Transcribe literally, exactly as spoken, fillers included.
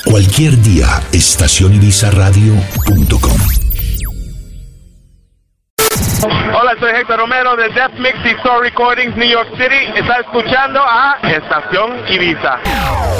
Cualquier día, estación ibiza radio punto com. Hola, soy Héctor Romero de Death Mix y Soul Recordings, New York City. Está escuchando a Estación Ibiza.